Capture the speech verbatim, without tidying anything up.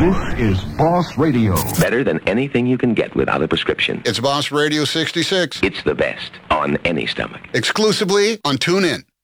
This is Boss Radio. Better than anything you can get without a prescription. It's Boss Radio sixty-six. It's the best on any stomach. Exclusively on TuneIn.